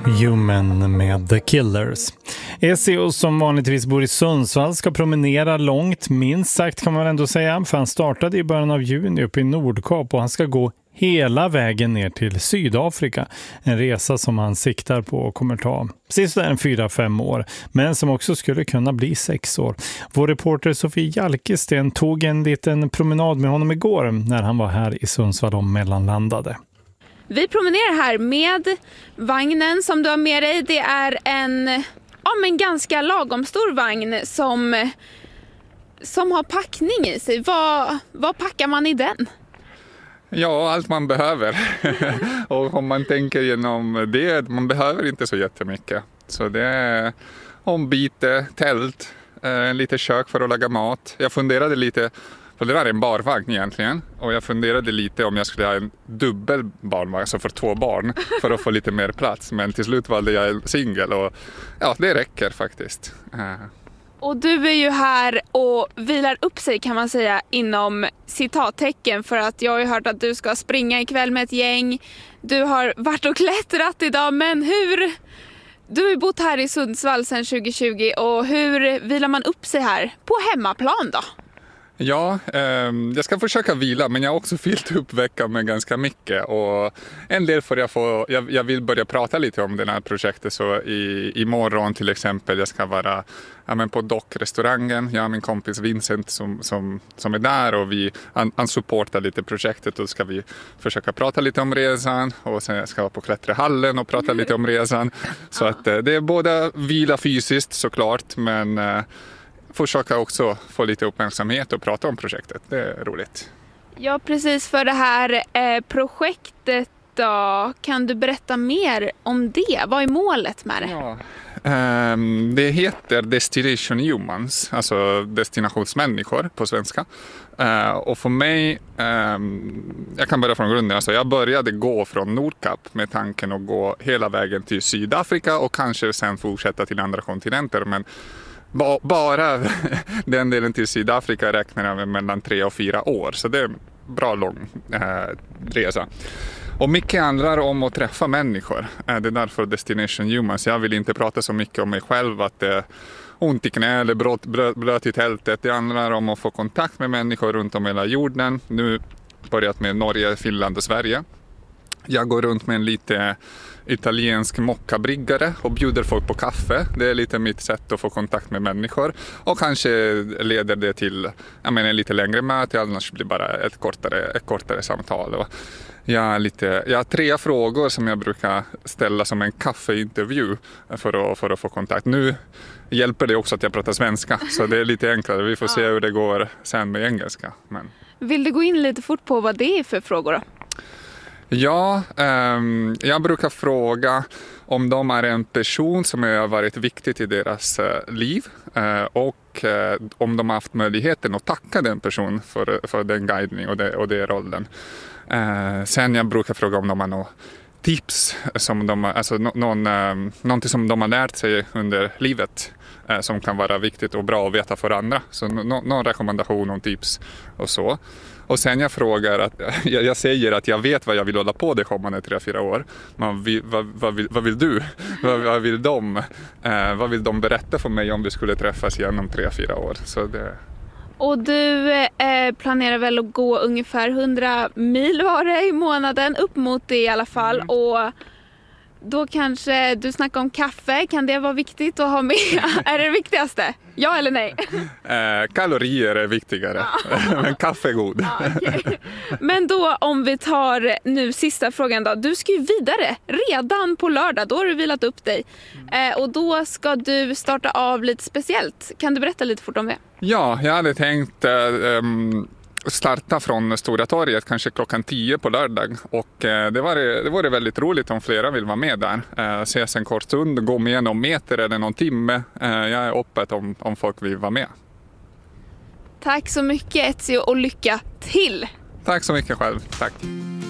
Human med The Killers. Ezio som vanligtvis bor i Sundsvall ska promenera långt, minst sagt kan man ändå säga, för han startade i början av juni uppe i Nordkap och han ska gå hela vägen ner till Sydafrika. En resa som han siktar på och kommer ta sist en 4-5 år, men som också skulle kunna bli 6 år. Vår reporter Sofie Jalkesten tog en liten promenad med honom igår när han var här i Sundsvall och mellanlandade. Vi promenerar här med vagnen som du har med dig. Det är en ganska lagom stor vagn som har packning i sig. Vad packar man i den? Ja, allt man behöver. Och om man tänker igenom det, man behöver inte så jättemycket. Så det är ombyte, tält, lite kök för att laga mat. Jag funderade lite, för det var en barvagn egentligen. Och jag funderade lite om jag skulle ha en dubbel barnvagn, alltså för 2 barn, för att få lite mer plats. Men till slut valde jag en singel och ja, det räcker faktiskt. Och du är ju här och vilar upp sig kan man säga inom citattecken, för att jag har ju hört att du ska springa ikväll med ett gäng. Du har varit och klättrat idag, men du har ju bott här i Sundsvall sedan 2020 och hur vilar man upp sig här på hemmaplan då? Ja, jag ska försöka vila, men jag har också fyllt upp veckan med ganska mycket och en del för jag vill börja prata lite om det här projektet, så imorgon till exempel jag ska vara på Dockrestaurangen. Jag har min kompis Vincent som är där och han supportar lite projektet, och ska vi försöka prata lite om resan, och sen ska jag vara på klätterhallen och prata lite om resan, så att det är både vila fysiskt såklart, men försöka också få lite uppmärksamhet och prata om projektet. Det är roligt. Ja, precis, för det här projektet då. Kan du berätta mer om det? Vad är målet med det? Ja, det heter Destination Humans, alltså destinationsmänniskor på svenska. Och för mig, jag kan börja från grunden. Alltså jag började gå från Nordkap med tanken att gå hela vägen till Sydafrika och kanske sen fortsätta till andra kontinenter, men bara den delen till Sydafrika räknar jag med mellan 3 och 4 år. Så det är en bra lång resa. Och mycket handlar om att träffa människor. Det är därför Destination Humans. Jag vill inte prata så mycket om mig själv, att det är ont i knä eller blöt i tältet. Det handlar om att få kontakt med människor runt om hela jorden. Nu börjat med Norge, Finland och Sverige. Jag går runt med en lite italiensk mockabryggare och bjuder folk på kaffe. Det är lite mitt sätt att få kontakt med människor. Och kanske leder det till en lite längre möte, annars blir det bara ett kortare samtal. Och jag har 3 frågor som jag brukar ställa som en kaffeintervju för att få kontakt. Nu hjälper det också att jag pratar svenska, så det är lite enklare. Vi får se hur det går sen med engelska. Men. Vill du gå in lite fort på vad det är för frågor då? Ja, jag brukar fråga om de är en person som har varit viktig i deras liv och om de har haft möjligheten att tacka den personen för den guidning och den rollen. Sen jag brukar fråga om de har några tips, någonting som de har lärt sig under livet som kan vara viktigt och bra att veta för andra. Så någon rekommendation och tips och så. Och sen jag frågar jag säger att jag vet vad jag vill hålla på det kommande 3-4 år. Men vad vill du? Vad vill de? Vad vill de berätta för mig om vi skulle träffas igen om 3-4 år? Så det. Och du planerar väl att gå ungefär 100 mil var det i månaden, upp mot det i alla fall. Och då kanske du snackar om kaffe. Kan det vara viktigt att ha med? Är det viktigaste? Ja eller nej? Kalorier är viktigare, men kaffe är god. Okay. Men då om vi tar nu sista frågan då. Du ska ju vidare redan på lördag, då har du vilat upp dig. Och då ska du starta av lite speciellt. Kan du berätta lite fort om det? Ja, jag hade tänkt starta från Stora torget kanske klockan 10 på lördag, och det var väldigt roligt om flera vill vara med där. Ses en kort stund, gå med någon meter eller någon timme. Jag är öppet om folk vill vara med. Tack så mycket Ezio och lycka till! Tack så mycket själv, tack.